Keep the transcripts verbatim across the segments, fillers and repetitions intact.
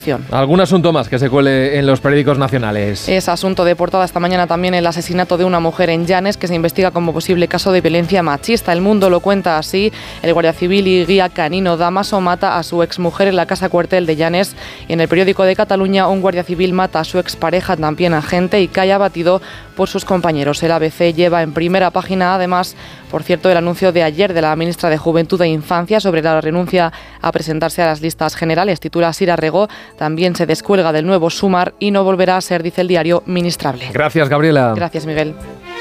¿Algún asunto más que se cuele en los periódicos nacionales? Es asunto de portada esta mañana también el asesinato de una mujer en Llanes, que se investiga como posible caso de violencia machista. El Mundo lo cuenta así: el guardia civil y guía canino Damaso mata a su exmujer en la casa cuartel de Llanes. Y en el periódico de Cataluña, un guardia civil mata a su expareja, también agente, y cae abatido por sus compañeros. El A B C lleva en primera página, además, por cierto, el anuncio de ayer de la ministra de Juventud e Infancia sobre la renuncia a presentarse a las listas generales. Titula Sira Rego: también se descuelga del nuevo Sumar y no volverá a ser, dice el diario, ministrable. Gracias, Gabriela. Gracias, Miguel.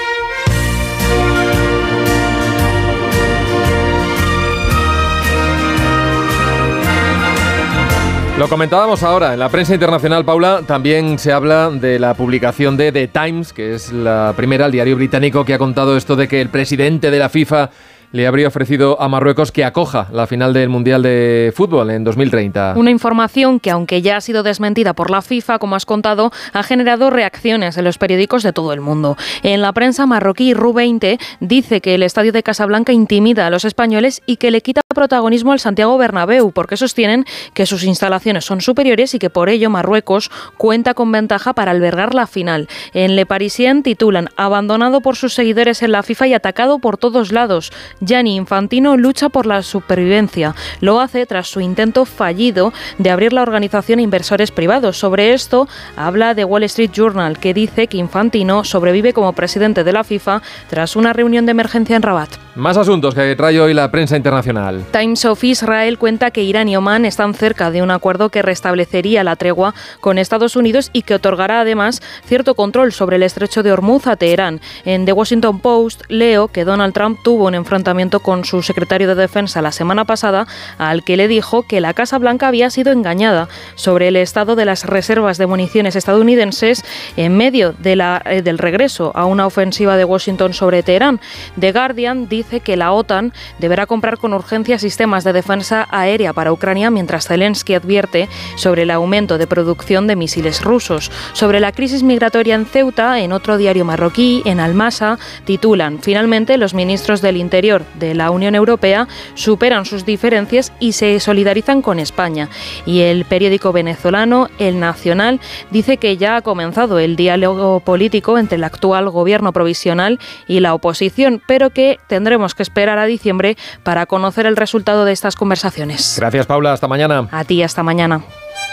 Lo comentábamos ahora, en la prensa internacional, Paula, también se habla de la publicación de The Times, que es la primera, el diario británico, que ha contado esto de que el presidente de la FIFA le habría ofrecido a Marruecos que acoja la final del Mundial de Fútbol en dos mil treinta. Una información que, aunque ya ha sido desmentida por la FIFA, como has contado, ha generado reacciones en los periódicos de todo el mundo. En la prensa marroquí, R U veinte dice que el estadio de Casablanca intimida a los españoles y que le quita protagonismo al Santiago Bernabéu, porque sostienen que sus instalaciones son superiores y que por ello Marruecos cuenta con ventaja para albergar la final. En Le Parisien titulan: abandonado por sus seguidores en la FIFA y atacado por todos lados. Gianni Infantino lucha por la supervivencia. Lo hace tras su intento fallido de abrir la organización a inversores privados. Sobre esto habla The Wall Street Journal, que dice que Infantino sobrevive como presidente de la FIFA tras una reunión de emergencia en Rabat. Más asuntos que trae hoy la prensa internacional. Times of Israel cuenta que Irán y Omán están cerca de un acuerdo que restablecería la tregua con Estados Unidos y que otorgará además cierto control sobre el estrecho de Hormuz a Teherán. En The Washington Post leo que Donald Trump tuvo un enfrentamiento con su secretario de Defensa la semana pasada, al que le dijo que la Casa Blanca había sido engañada sobre el estado de las reservas de municiones estadounidenses en medio de la, eh, del regreso a una ofensiva de Washington sobre Teherán. The Guardian dice que la OTAN deberá comprar con urgencia sistemas de defensa aérea para Ucrania, mientras Zelensky advierte sobre el aumento de producción de misiles rusos. Sobre la crisis migratoria en Ceuta, en otro diario marroquí, en Almasa, titulan: finalmente los ministros del Interior de la Unión Europea superan sus diferencias y se solidarizan con España. Y el periódico venezolano El Nacional dice que ya ha comenzado el diálogo político entre el actual gobierno provisional y la oposición, pero que tendremos que esperar a diciembre para conocer el resultado de estas conversaciones. Gracias, Paula. Hasta mañana. A ti, hasta mañana.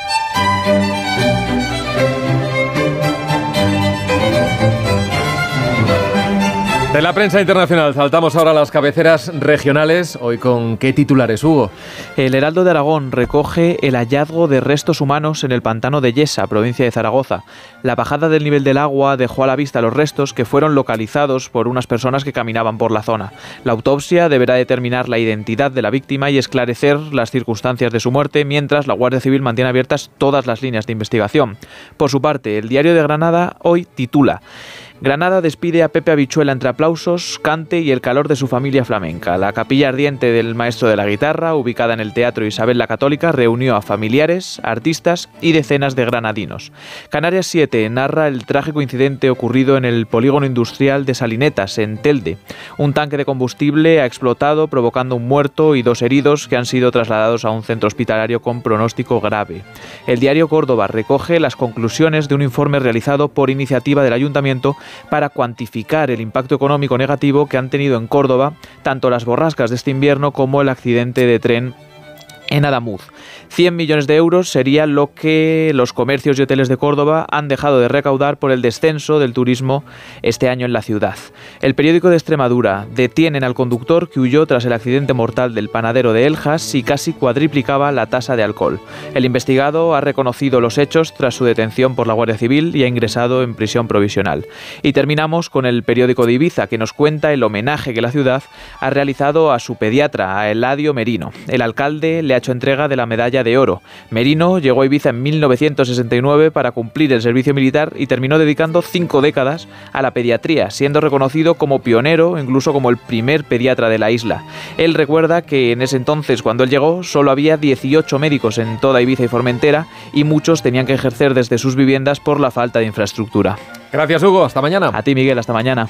De la prensa internacional saltamos ahora a las cabeceras regionales. Hoy con ¿qué titulares, Hugo? El Heraldo de Aragón recoge el hallazgo de restos humanos en el pantano de Yesa, provincia de Zaragoza. La bajada del nivel del agua dejó a la vista los restos, que fueron localizados por unas personas que caminaban por la zona. La autopsia deberá determinar la identidad de la víctima y esclarecer las circunstancias de su muerte, mientras la Guardia Civil mantiene abiertas todas las líneas de investigación. Por su parte, el Diario de Granada hoy titula: Granada despide a Pepe Habichuela entre aplausos, cante y el calor de su familia flamenca. La capilla ardiente del maestro de la guitarra, ubicada en el Teatro Isabel la Católica, reunió a familiares, artistas y decenas de granadinos. Canarias siete narra el trágico incidente ocurrido en el polígono industrial de Salinetas, en Telde. Un tanque de combustible ha explotado, provocando un muerto y dos heridos que han sido trasladados a un centro hospitalario con pronóstico grave. El diario Córdoba recoge las conclusiones de un informe realizado por iniciativa del Ayuntamiento para cuantificar el impacto económico negativo que han tenido en Córdoba tanto las borrascas de este invierno como el accidente de tren en Adamuz. cien millones de euros sería lo que los comercios y hoteles de Córdoba han dejado de recaudar por el descenso del turismo este año en la ciudad. El periódico de Extremadura: detienen al conductor que huyó tras el accidente mortal del panadero de Eljas y casi cuadriplicaba la tasa de alcohol. El investigado ha reconocido los hechos tras su detención por la Guardia Civil y ha ingresado en prisión provisional. Y terminamos con el periódico de Ibiza, que nos cuenta el homenaje que la ciudad ha realizado a su pediatra, a Eladio Merino. El alcalde le ha hecho entrega de la medalla de oro. Merino llegó a Ibiza en mil novecientos sesenta y nueve para cumplir el servicio militar y terminó dedicando cinco décadas a la pediatría, siendo reconocido como pionero, incluso como el primer pediatra de la isla. Él recuerda que en ese entonces, cuando él llegó, solo había dieciocho médicos en toda Ibiza y Formentera y muchos tenían que ejercer desde sus viviendas por la falta de infraestructura. Gracias, Hugo. Hasta mañana. A ti, Miguel. Hasta mañana.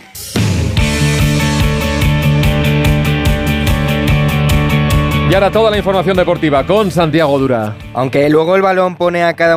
Y ahora toda la información deportiva con Santiago Dura. Aunque luego el balón pone a cada